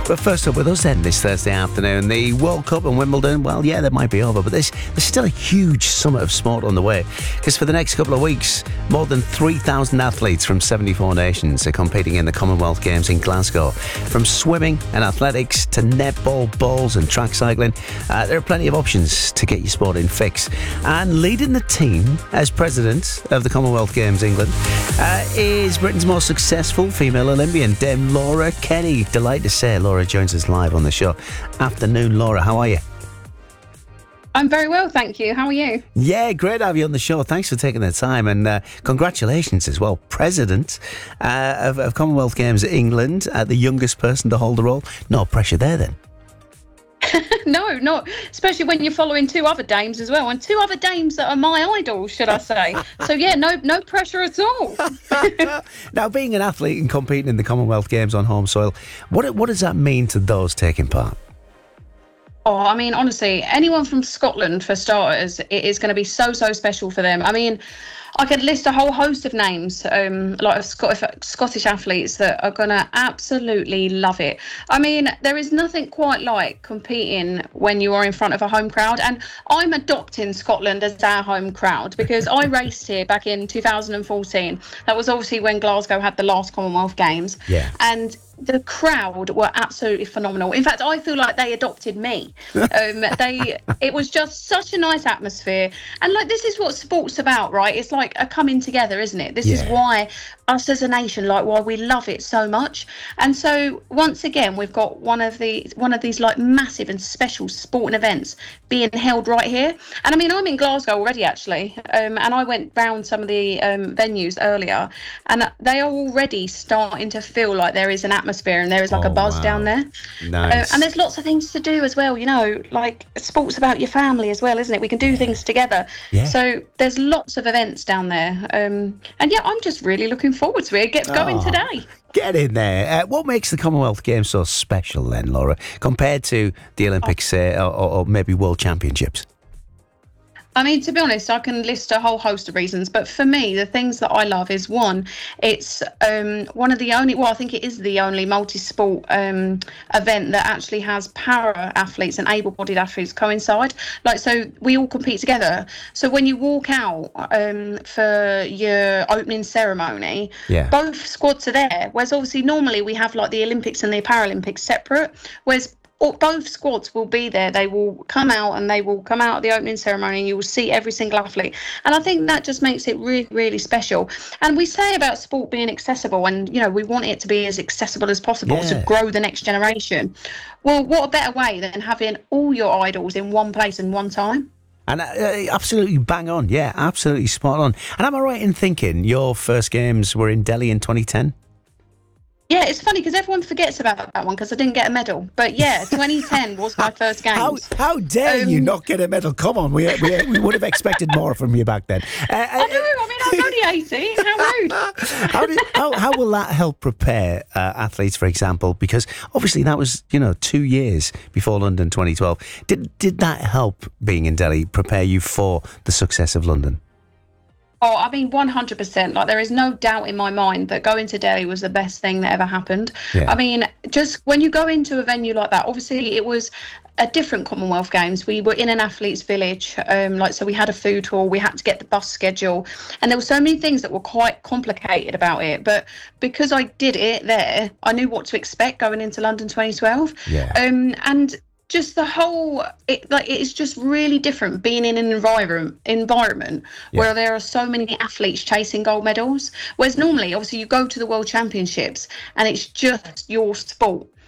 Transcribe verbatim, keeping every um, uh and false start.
But first up with us then this Thursday afternoon, the World Cup and Wimbledon, well, yeah, they might be over, but there's, there's still a huge summit of sport on the way. Because for the next couple of weeks, more than three thousand athletes from seventy-four nations are competing in the Commonwealth Games in Glasgow. From swimming and athletics to netball, bowls and track cycling, uh, there are plenty of options to get your sport in fix. And leading the team as president of the Commonwealth Games England uh, is Britain's most successful female Olympian, Dame Laura Kenny. Delighted to say Laura joins us live on the show. Afternoon, Laura. How are you? I'm very well, thank you. How are you? Yeah, great to have you on the show. Thanks for taking the time, and uh, congratulations as well. President uh, of, of Commonwealth Games England, uh, the youngest person to hold the role. No pressure there then. No, not especially when you're following two other dames as well, and two other dames that are my idols, should I say. So yeah, no no pressure at all. Now, being an athlete and competing in the Commonwealth Games on home soil, what what does that mean to those taking part? Oh, I mean, honestly, anyone from Scotland, for starters, it is going to be so, so special for them. I mean, I could list a whole host of names, um, like of Scottish, Scottish athletes that are going to absolutely love it. I mean, there is nothing quite like competing when you are in front of a home crowd. And I'm adopting Scotland as our home crowd because I raced here back in two thousand fourteen. That was obviously when Glasgow had the last Commonwealth Games. Yeah. And the crowd were absolutely phenomenal. In fact, I feel like they adopted me. Um, they, it was just such a nice atmosphere. And like, this is what sport's about, right? It's like a coming together, isn't it? This Yeah. is why us as a nation, like, why we love it so much. And so once again, we've got one of the one of these like massive and special sporting events being held right here. And I mean, I'm in Glasgow already, actually. Um, and I went round some of the um, venues earlier, and they are already starting to feel like there is an atmosphere and there is like Oh, a buzz wow. down there. Nice. Uh, and there's lots of things to do as well, you know, like sports about your family as well, isn't it? We can do things together. Yeah. So there's lots of events down there. Um, and yeah, I'm just really looking forward to it. It gets going Oh. today. Get in there. Uh, what makes the Commonwealth Games so special then, Laura, compared to the Olympics uh, or, or maybe World Championships? I mean, to be honest, I can list a whole host of reasons, but for me, the things that I love is one, it's um, one of the only, well, I think it is the only multi-sport um, event that actually has para athletes and able-bodied athletes coincide. Like, so we all compete together. So when you walk out um, for your opening ceremony, Yeah. both squads are there. Whereas obviously normally we have like the Olympics and the Paralympics separate, whereas or both squads will be there. They will come out and they will come out at the opening ceremony and you will see every single athlete. And I think that just makes it really, really special. And we say about sport being accessible and, you know, we want it to be as accessible as possible Yeah. to grow the next generation. Well, what a better way than having all your idols in one place in one time? And uh, absolutely bang on. Yeah, absolutely spot on. And am I right in thinking your first games were in Delhi in twenty ten? Yeah, it's funny because everyone forgets about that one because I didn't get a medal. But yeah, twenty ten was my first games. How, how dare Um, you not get a medal? Come on, we, we, we would have expected more from you back then. Uh, I know, I mean, I'm only eighteen. How rude. how, did, how, how will that help prepare uh, athletes, for example? Because obviously that was, you know, two years before London twenty twelve. Did, did that help, being in Delhi, prepare you for the success of London? Oh, I mean, one hundred percent. Like, there is no doubt in my mind that going to Delhi was the best thing that ever happened. Yeah. I mean, just when you go into a venue like that, obviously it was a different Commonwealth Games. We were in an athlete's village, um, like, so we had a food tour, we had to get the bus schedule, and there were so many things that were quite complicated about it. But because I did it there, I knew what to expect going into London twenty twelve. Yeah. Um, and just the whole, it, like, it's just really different being in an environment environment Yeah. where there are so many athletes chasing gold medals. Whereas normally, obviously, you go to the World Championships and it's just your sport.